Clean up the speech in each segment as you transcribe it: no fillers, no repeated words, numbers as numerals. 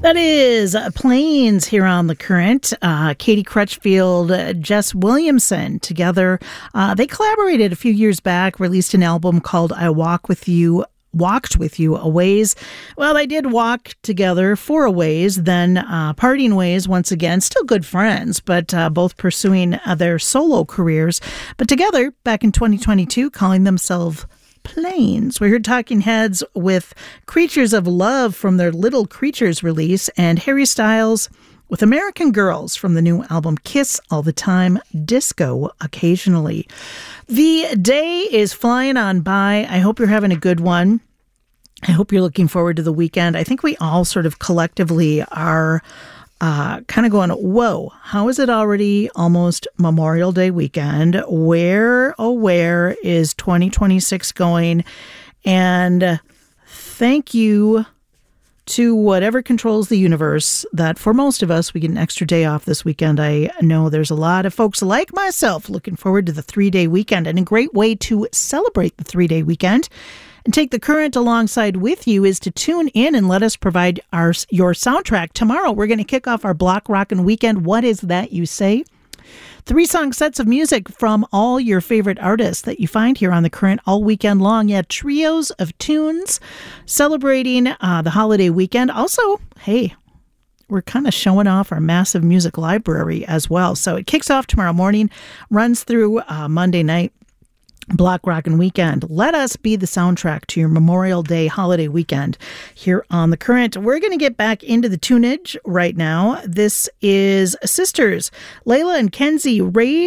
That is Planes here on The Current. Katie Crutchfield, Jess Williamson together. They collaborated a few years back, released an album called I Walked With You a Ways. Well, they did walk together for a ways, then parting ways once again. Still good friends, but both pursuing their solo careers. But together, back in 2022, calling themselves Planes. We heard Talking Heads with Creatures of Love from their Little Creatures release, and Harry Styles with American Girls from the new album Kiss All the Time, Disco Occasionally. The day is flying on by. I hope you're having a good one. I hope you're looking forward to the weekend. I think we all sort of collectively are kind of going, whoa, how is it already almost Memorial Day weekend? Where, oh, where is 2026 going? And thank you to whatever controls the universe that for most of us, we get an extra day off this weekend. I know there's a lot of folks like myself looking forward to the 3-day weekend, and a great way to celebrate the 3-day weekend and take the current alongside with you is to tune in and let us provide your soundtrack. Tomorrow, we're going to kick off our Block Rockin' Weekend. What is that, you say? 3-song sets of music from all your favorite artists that you find here on The Current all weekend long. Yeah, trios of tunes celebrating the holiday weekend. Also, hey, we're kind of showing off our massive music library as well. So it kicks off tomorrow morning, runs through Monday night. Block Rockin' Weekend. Let us be the soundtrack to your Memorial Day holiday weekend here on The Current. We're going to get back into the tunage right now. This is Sisters. Layla and Kenzie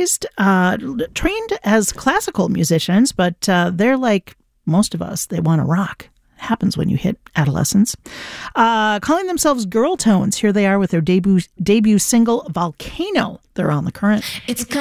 trained as classical musicians, but they're like most of us. They want to rock. Happens when you hit adolescence. Calling themselves Girl Tones. Here they are with their debut single, Volcano. They're on The Current. It's